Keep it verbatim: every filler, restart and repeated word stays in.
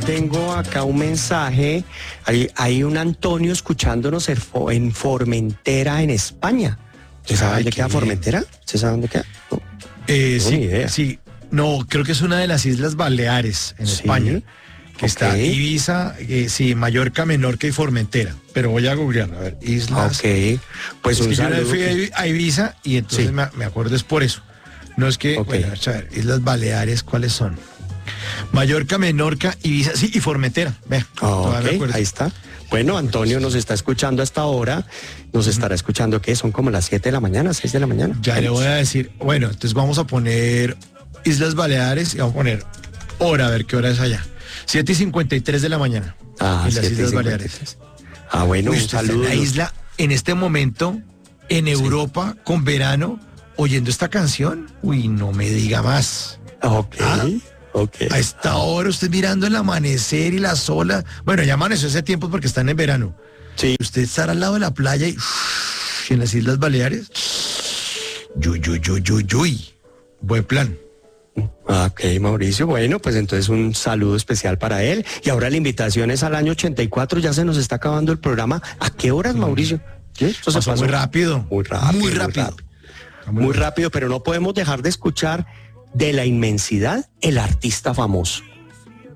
tengo acá un mensaje. Hay, hay un Antonio escuchándonos en Fo- en Formentera, en España. ¿Usted sabe Ay, dónde qué queda bien. Formentera? ¿Usted sabe dónde queda? No. Eh, No, sí, ni idea. sí. No, creo que es una de las Islas Baleares en Sí. España. Que Ok. está Ibiza, eh, sí, Mallorca, Menorca y Formentera. Pero voy a googlear, a ver, islas. Ok, pues Es un que yo una vez saludo. fui a Ibi- a Ibiza y entonces Sí. me, me acuerdo es por eso. No es que, Ok. bueno, a ver, Islas Baleares, ¿cuáles son? Mallorca, Menorca, Ibiza, sí, y Formentera. Ve, Ah, todavía me ok, acuerdo. ahí está. Bueno, Antonio nos está escuchando hasta ahora. Nos estará escuchando, ¿qué? Son como las siete de la mañana, seis de la mañana. Ya le voy a decir, bueno, entonces vamos a poner Islas Baleares y vamos a poner hora, a ver qué hora es allá. siete y cincuenta y tres de la mañana. Ah, en las siete y Islas cincuenta y Baleares. tres. Ah, bueno, Uy, un usted está en saludo. la isla en este momento, en Europa, con verano, oyendo esta canción. Uy, no me diga más. Ok, Ah. ok. A esta hora usted mirando el amanecer y las olas. Bueno, ya amaneció ese tiempo porque están en verano. Sí. Usted estar al lado de la playa y, y en las Islas Baleares. Yuy, yuy, yuy, yuy, yuy. Buen plan. Ah, ok, Mauricio. Bueno, pues entonces un saludo especial para él. Y ahora la invitación es al año ochenta y cuatro. Ya se nos está acabando el programa. ¿A qué horas, Mauricio? ¿Sí? Eso se Pasó muy rápido. Muy rápido. Muy rápido. Muy rápido, pero no podemos dejar de escuchar de la inmensidad el artista famoso.